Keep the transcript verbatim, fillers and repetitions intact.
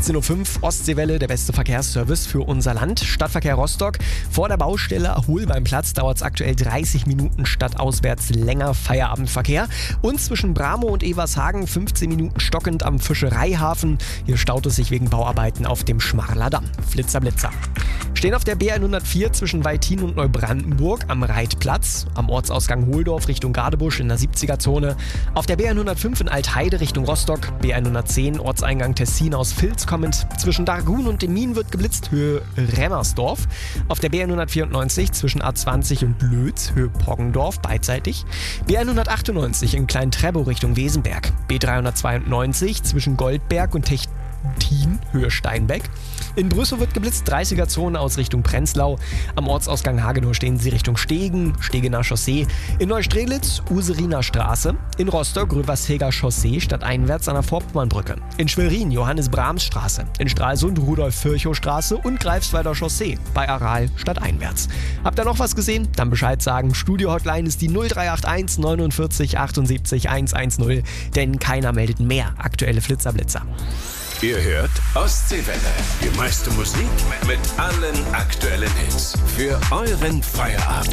achtzehn Uhr fünf, Ostseewelle, der beste Verkehrsservice für unser Land. Stadtverkehr Rostock. Vor der Baustelle Erholbeimplatz dauert es aktuell dreißig Minuten stadtauswärts länger Feierabendverkehr. Und zwischen Bramo und Evershagen fünfzehn Minuten stockend am Fischereihafen. Hier staut es sich wegen Bauarbeiten auf dem Schmarler Damm. Flitzer, Blitzer. Stehen auf der B hundertvier zwischen Weithin und Neubrandenburg am Reitplatz, am Ortsausgang Hohldorf Richtung Gadebusch in der siebziger-Zone, auf der B hundertfünf in Altheide Richtung Rostock, B hundertzehn Ortseingang Tessin aus Vils kommend, zwischen Dargun und Demmin wird geblitzt, Höhe Remmersdorf, auf der B hundertvierundneunzig zwischen A zwanzig und Lötz, Höhe Poggendorf, beidseitig, B hundertachtundneunzig in Klein-Trebow Richtung Wesenberg, B dreihundertzweiundneunzig zwischen Goldberg und Techtin, Höhe Steinbeck. In Brüssow wird geblitzt, dreißiger-Zone aus Richtung Prenzlau. Am Ortsausgang Hagenow stehen sie Richtung Stegen, Stegener Chaussee. In Neustrelitz, Useriner Straße. In Rostock, Röversheger Chaussee, stadteinwärts an der Vorpommernbrücke. In Schwerin, Johannes-Brahms-Straße. In Stralsund, Rudolf-Virchow-Straße und Greifswalder Chaussee. Bei Aral, stadteinwärts. Habt ihr noch was gesehen? Dann Bescheid sagen. Studio-Hotline ist die null drei acht eins neunundvierzig achtundsiebzig hundertzehn, denn keiner meldet mehr aktuelle Flitzerblitzer. Ihr hört Ostseewelle. Die meiste Musik mit allen aktuellen Hits. Für euren Feierabend.